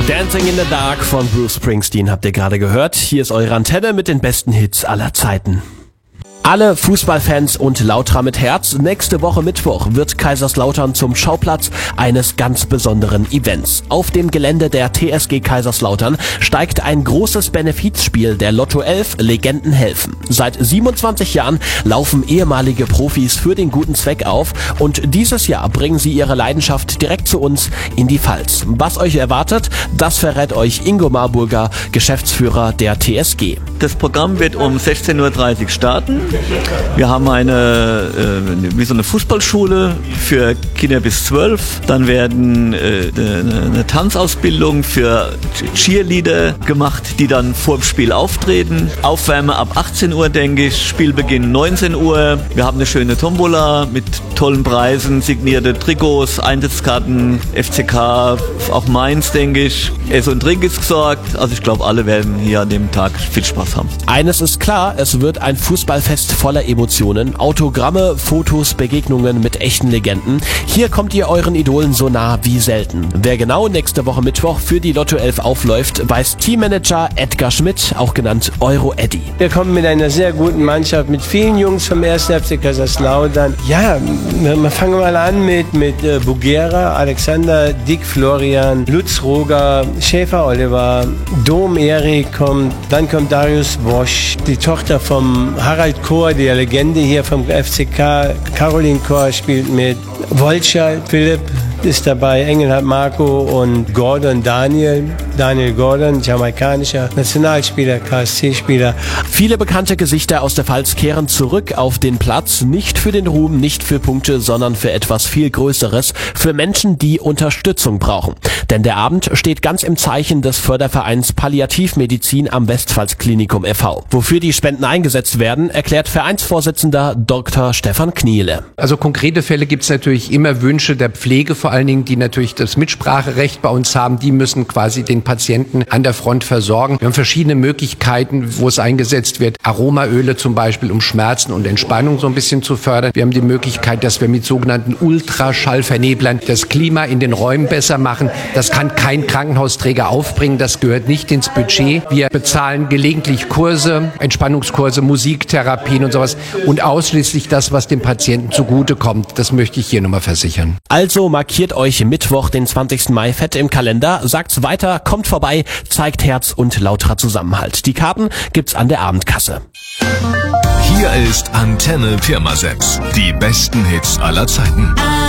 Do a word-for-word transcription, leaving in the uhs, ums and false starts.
Dancing in the Dark von Bruce Springsteen habt ihr gerade gehört. Hier ist eure Antenne mit den besten Hits aller Zeiten. Alle Fußballfans und Lautra mit Herz, nächste Woche Mittwoch wird Kaiserslautern zum Schauplatz eines ganz besonderen Events. Auf dem Gelände der T S G Kaiserslautern steigt ein großes Benefizspiel der Lotto elf Legenden helfen. Seit siebenundzwanzig Jahren laufen ehemalige Profis für den guten Zweck auf und dieses Jahr bringen sie ihre Leidenschaft direkt zu uns in die Pfalz. Was euch erwartet, das verrät euch Ingo Marburger, Geschäftsführer der T S G. Das Programm wird um sechzehn Uhr dreißig starten. Wir haben eine, äh, wie so eine Fußballschule für Kinder bis zwölf. Dann werden äh, eine, eine Tanzausbildung für Cheerleader gemacht, die dann vor dem Spiel auftreten. Aufwärme ab achtzehn Uhr, denke ich. Spielbeginn neunzehn Uhr. Wir haben eine schöne Tombola mit tollen Preisen, signierte Trikots, Eintrittskarten, F C K, auch Mainz, denke ich. Essen und Trink ist gesorgt. Also ich glaube, alle werden hier an dem Tag viel Spaß haben. Eines ist klar, es wird ein Fußballfest voller Emotionen, Autogramme, Fotos, Begegnungen mit echten Legenden. Hier kommt ihr euren Idolen so nah wie selten. Wer genau nächste Woche Mittwoch für die Lotto elf aufläuft, weiß Teammanager Edgar Schmidt, auch genannt Euro Eddy. Wir kommen mit einer sehr guten Mannschaft, mit vielen Jungs vom ersten F C Kaiserslautern. Ja, wir fangen mal an mit, mit äh, Bugera, Alexander, Dick, Florian, Lutz, Roger, Schäfer, Oliver, Dom, Erik kommt, dann kommt Darius Bosch, die Tochter vom Harald Kohr, die Legende hier vom F C K, Caroline Kohr spielt mit, Wolscher, Philipp ist dabei, Engelhardt Marco und Gordon Daniel, Daniel Gordon, jamaikanischer Nationalspieler, K S C-Spieler. Viele bekannte Gesichter aus der Pfalz kehren zurück auf den Platz, nicht für den Ruhm, nicht für Punkte, sondern für etwas viel Größeres, für Menschen, die Unterstützung brauchen. Denn der Abend steht ganz im Zeichen des Fördervereins Palliativmedizin am Westpfalz-Klinikum e V Wofür die Spenden eingesetzt werden, erklärt Vereinsvorsitzender Doktor Stefan Kniele. Also konkrete Fälle gibt es natürlich immer, Wünsche der Pflege vor allen Dingen, die natürlich das Mitspracherecht bei uns haben, die müssen quasi den Patienten an der Front versorgen. Wir haben verschiedene Möglichkeiten, wo es eingesetzt wird. Aromaöle zum Beispiel, um Schmerzen und Entspannung so ein bisschen zu fördern. Wir haben die Möglichkeit, dass wir mit sogenannten Ultraschallverneblern das Klima in den Räumen besser machen. Das kann kein Krankenhausträger aufbringen, das gehört nicht ins Budget. Wir bezahlen gelegentlich Kurse, Entspannungskurse, Musiktherapien und sowas und ausschließlich das, was dem Patienten zugutekommt. Das möchte ich hier nochmal versichern. Also markiert euch Mittwoch, den zwanzigsten Mai fett im Kalender, sagt's weiter, kommt vorbei, zeigt Herz und lauter Zusammenhalt. Die Karten gibt's an der Abendkasse. Hier ist Antenne Pirmasens, die besten Hits aller Zeiten.